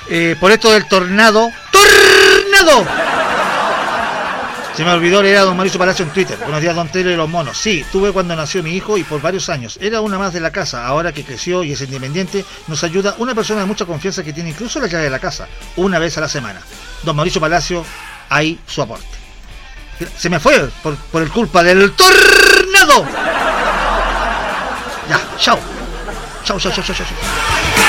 Por esto del tornado. ¡Tornado! Se me olvidó leer a don Mauricio Palacio en Twitter. Buenos días, don Telo y los monos. Sí, tuve cuando nació mi hijo y por varios años. Era una más de la casa. Ahora que creció y es independiente, nos ayuda una persona de mucha confianza que tiene incluso la llave de la casa, una vez a la semana. Don Mauricio Palacio, ahí su aporte. Se me fue por el culpa del tornado. Ya, chao. Chao.